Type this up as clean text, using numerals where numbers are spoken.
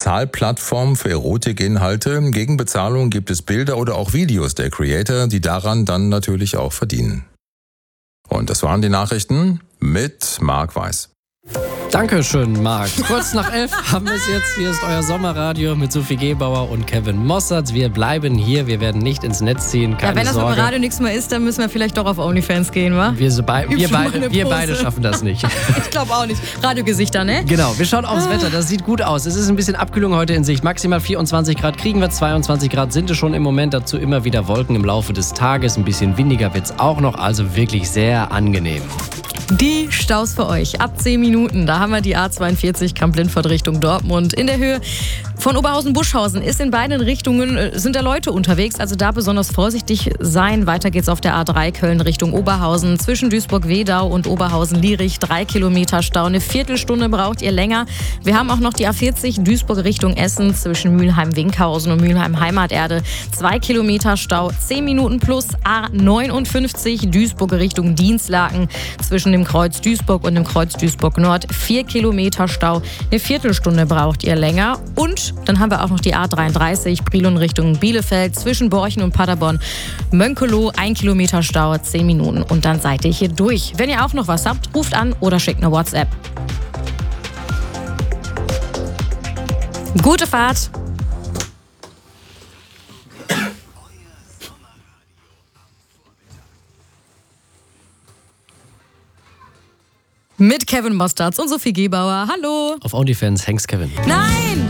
Bezahlplattform für Erotikinhalte. Gegen Bezahlung gibt es Bilder oder auch Videos der Creator, die daran dann natürlich auch verdienen. Und das waren die Nachrichten mit Marc Weiß. Dankeschön, Marc. Kurz nach 11 haben wir es jetzt. Hier ist euer Sommerradio mit Sophie Gebauer und Kevin Mossertz. Wir bleiben hier, wir werden nicht ins Netz ziehen, keine wenn das Sorge. beim Radio nichts mehr ist, dann müssen wir vielleicht doch auf OnlyFans gehen, wa? Wir beide schaffen das nicht. Ich glaube auch nicht. Radiogesichter, ne? Genau, wir schauen aufs Wetter, das sieht gut aus. Es ist ein bisschen Abkühlung heute in Sicht. Maximal 24 Grad kriegen wir, 22 Grad sind es schon im Moment. Dazu immer wieder Wolken im Laufe des Tages. Ein bisschen windiger wird es auch noch, also wirklich sehr angenehm. Die Staus für euch ab 10 Minuten. Da haben wir die A42 Kamp-Lindfort Richtung Dortmund. In der Höhe von Oberhausen-Buschhausen ist in beiden Richtungen sind da Leute unterwegs. Also da besonders vorsichtig sein. Weiter geht's auf der A3 Köln Richtung Oberhausen. Zwischen Duisburg-Wedau und Oberhausen-Lierich 3 Kilometer Stau. Eine Viertelstunde braucht ihr länger. Wir haben auch noch die A40 Duisburg Richtung Essen zwischen Mülheim-Winkhausen und Mülheim-Heimaterde. 2 Kilometer Stau, 10 Minuten plus. A59 Duisburg Richtung Dinslaken zwischen dem Kreuz Duisburg und dem Kreuz Duisburg Nord. 4 Kilometer Stau, eine Viertelstunde braucht ihr länger. Und dann haben wir auch noch die A33 Brilon Richtung Bielefeld zwischen Borchen und Paderborn. Mönkelow, 1 Kilometer Stau, 10 Minuten und dann seid ihr hier durch. Wenn ihr auch noch was habt, ruft an oder schickt eine WhatsApp. Gute Fahrt! Mit Kevin Mossertz und Sophie Gebauer. Hallo! Auf OnlyFans, Hanks Kevin. Nein!